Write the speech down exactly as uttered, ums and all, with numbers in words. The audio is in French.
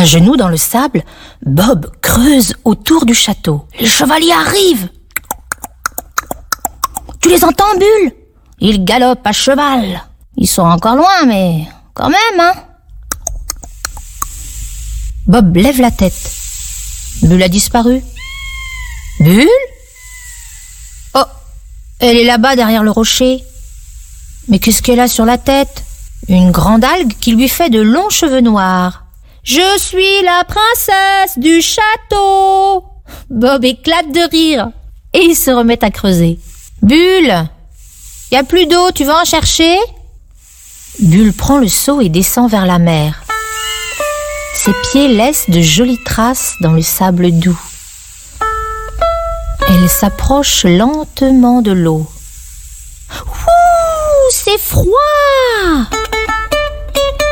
genoux dans le sable, Bob creuse autour du château. Les chevaliers arrivent. Tu les entends, Bulle? Ils galopent à cheval. Ils sont encore loin, mais quand même, hein. Bob lève la tête. Bulle a disparu. Bulle? Oh, elle est là-bas derrière le rocher. Mais qu'est-ce qu'elle a sur la tête? Une grande algue qui lui fait de longs cheveux noirs. Je suis la princesse du château. Bob éclate de rire et il se remet à creuser. Bulle, y a plus d'eau, tu vas en chercher? Bulle prend le seau et descend vers la mer. Ses pieds laissent de jolies traces dans le sable doux. Elle s'approche lentement de l'eau. Ouh, c'est froid!